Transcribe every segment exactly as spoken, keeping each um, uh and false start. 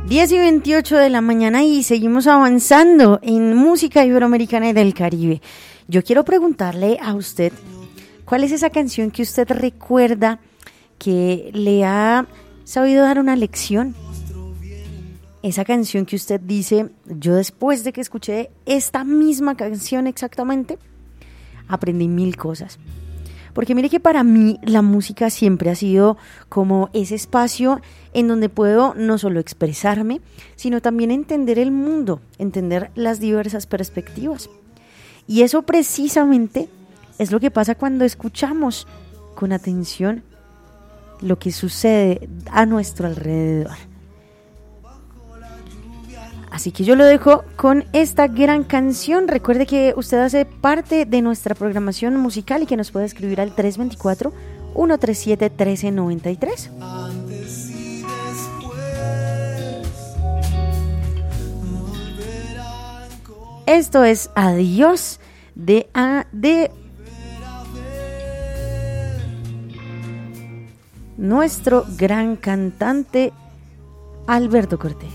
diez y veintiocho de la mañana y seguimos avanzando en música iberoamericana y del Caribe. Yo quiero preguntarle a usted, ¿cuál es esa canción que usted recuerda que le ha sabido dar una lección? Esa canción que usted dice, yo después de que escuché esta misma canción exactamente, aprendí mil cosas. Porque mire que para mí la música siempre ha sido como ese espacio en donde puedo no solo expresarme, sino también entender el mundo, entender las diversas perspectivas. Y eso precisamente es lo que pasa cuando escuchamos con atención lo que sucede a nuestro alrededor. Así que yo lo dejo con esta gran canción. Recuerde que usted hace parte de nuestra programación musical y que nos puede escribir al tres dos cuatro, uno tres siete, uno tres nueve tres. Esto es Adiós de, a, de nuestro gran cantante Alberto Cortés.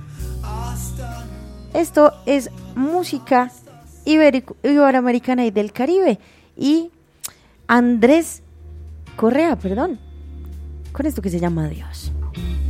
Esto es música iberico, iberoamericana y del Caribe. Y Andrés Correa, perdón, con esto que se llama Adiós.